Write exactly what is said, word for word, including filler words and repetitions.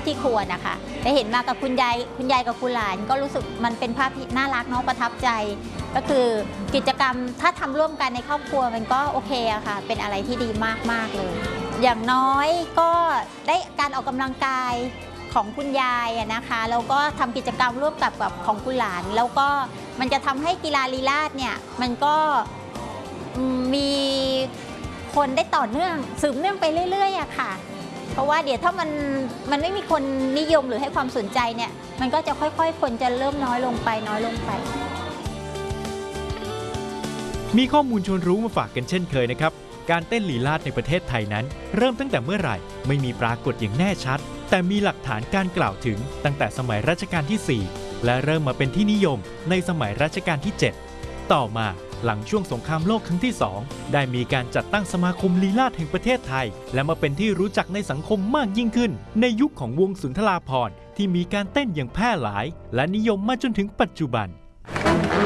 ที่ควรนะคะได้เห็นมากับคุณยายคุณยายกับคุณหลานก็รู้สึกมันเป็นภาพที่น่ารักเนาะประทับใจก็คือกิจกรรมถ้าทำร่วมกันในครอบครัวมันก็โอเคอะค่ะเป็นอะไรที่ดีมากๆเลยอย่างน้อยก็ได้การออกกำลังกายของคุณยายนะคะแล้วก็ทำกิจกรรมร่วมกับกับของคุณหลานแล้วก็มันจะทำให้กีฬาลีลาศเนี่ยมันก็มีคนได้ต่อเนื่องสืบเนื่องไปเรื่อยๆอะค่ะเพราะว่าเดี๋ยวถ้ามันมันไม่มีคนนิยมหรือให้ความสนใจเนี่ยมันก็จะค่อยๆคนจะเริ่มน้อยลงไปน้อยลงไปมีข้อมูลชวนรู้มาฝากกันเช่นเคยนะครับการเต้นลีลาศในประเทศไทยนั้นเริ่มตั้งแต่เมื่อไหร่ไม่มีปรากฏอย่างแน่ชัดแต่มีหลักฐานการกล่าวถึงตั้งแต่สมัยรัชกาลที่สี่และเริ่มมาเป็นที่นิยมในสมัยรัชกาลที่เจ็ดต่อมาหลังช่วงสงครามโลกครั้งที่สองได้มีการจัดตั้งสมาคมลีลาศแห่งประเทศไทยและมาเป็นที่รู้จักในสังคมมากยิ่งขึ้นในยุคของวงสุนทราภรณ์ที่มีการเต้นอย่างแพร่หลายและนิยมมาจนถึงปัจจุบัน